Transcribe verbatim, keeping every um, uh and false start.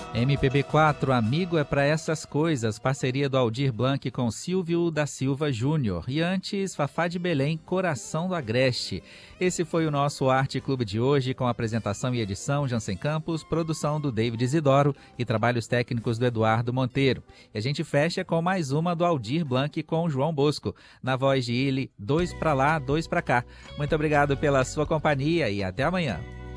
M P B quatro, Amigo é pra essas coisas, parceria do Aldir Blanc com Silvio da Silva Júnior. E antes, Fafá de Belém, Coração do Agreste. Esse foi o nosso Arte Clube de hoje, com apresentação e edição Jansen Campos, produção do David Isidoro e trabalhos técnicos do Eduardo Monteiro. E a gente fecha com mais uma do Aldir Blanc com João Bosco, na voz de Ili, dois pra lá, dois pra cá. Muito obrigado pela sua companhia e até amanhã.